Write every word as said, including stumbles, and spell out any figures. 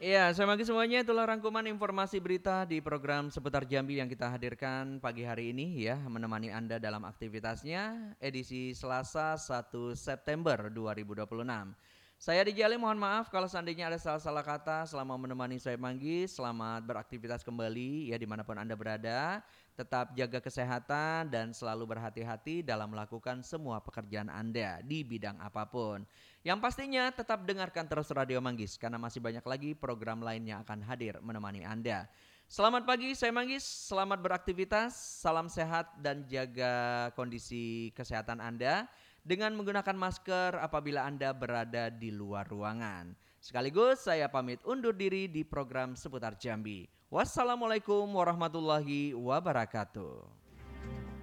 Ya, selamat pagi semuanya. Itulah rangkuman informasi berita di program Seputar Jambi yang kita hadirkan pagi hari ini ya, menemani Anda dalam aktivitasnya edisi Selasa satu September dua ribu dua puluh enam. Saya Dijali, mohon maaf kalau seandainya ada salah-salah kata selama menemani saya Manggis. Selamat beraktivitas kembali ya dimanapun Anda berada. Tetap jaga kesehatan dan selalu berhati-hati dalam melakukan semua pekerjaan Anda di bidang apapun. Yang pastinya tetap dengarkan terus Radio Manggis karena masih banyak lagi program lain yang akan hadir menemani Anda. Selamat pagi, saya Manggis. Selamat beraktivitas, salam sehat dan jaga kondisi kesehatan Anda dengan menggunakan masker apabila Anda berada di luar ruangan. Sekaligus saya pamit undur diri di program Seputar Jambi. Wassalamualaikum warahmatullahi wabarakatuh.